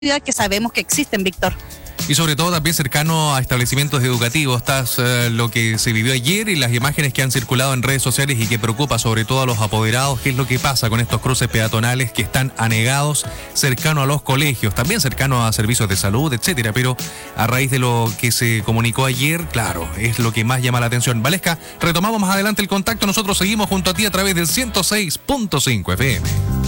que sabemos que existen, Víctor. Y sobre todo también cercano a establecimientos educativos. Lo que se vivió ayer y las imágenes que han circulado en redes sociales y que preocupa sobre todo a los apoderados, qué es lo que pasa con estos cruces peatonales que están anegados cercano a los colegios, también cercano a servicios de salud, etcétera. Pero a raíz de lo que se comunicó ayer, claro, es lo que más llama la atención. Valesca, retomamos más adelante el contacto. Nosotros seguimos junto a ti a través del 106.5 FM.